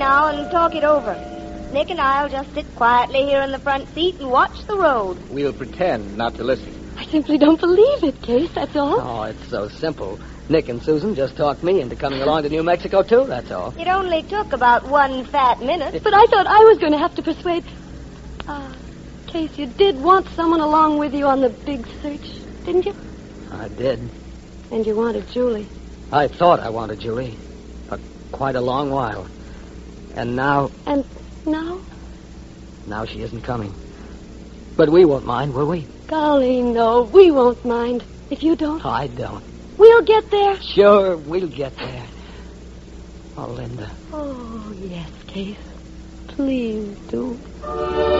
now and talk it over. Nick and I'll just sit quietly here in the front seat and watch the road. We'll pretend not to listen. I simply don't believe it, Case, that's all. Oh, it's so simple. Nick and Susan just talked me into coming along to New Mexico, too, that's all. It only took about 1 fat minute. But I thought I was going to have to persuade... Case, you did want someone along with you on the big search, didn't you? I did. And you wanted Julie. I thought I wanted Julie for quite a long while. And now... And now? Now she isn't coming. But we won't mind, will we? Golly, no, we won't mind. If you don't... I don't. We'll get there. Sure, we'll get there. Oh, Linda. Oh, yes, Case. Please do.